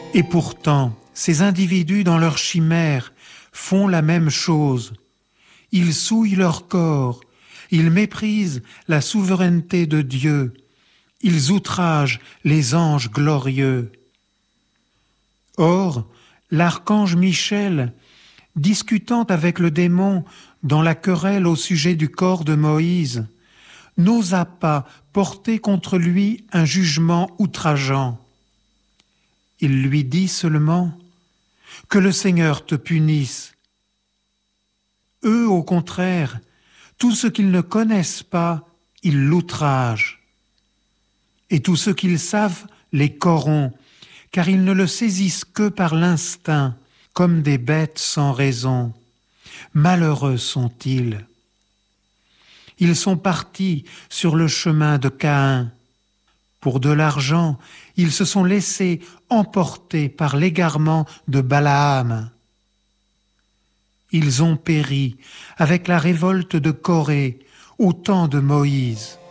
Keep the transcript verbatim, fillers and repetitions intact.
Et pourtant, ces individus dans leur chimère font la même chose. Ils souillent leur corps, ils méprisent la souveraineté de Dieu, ils outragent les anges glorieux. Or, l'archange Michel, discutant avec le démon dans la querelle au sujet du corps de Moïse, n'osa pas porter contre lui un jugement outrageant. Il lui dit seulement « Que le Seigneur te punisse ». Eux, au contraire, tout ce qu'ils ne connaissent pas, ils l'outragent. Et tout ce qu'ils savent les corrompt, car ils ne le saisissent que par l'instinct, comme des bêtes sans raison. Malheureux sont-ils. Ils sont partis sur le chemin de Caïn. Pour de l'argent, ils se sont laissés emporter par l'égarement de Balaam. Ils ont péri avec la révolte de Corée au temps de Moïse.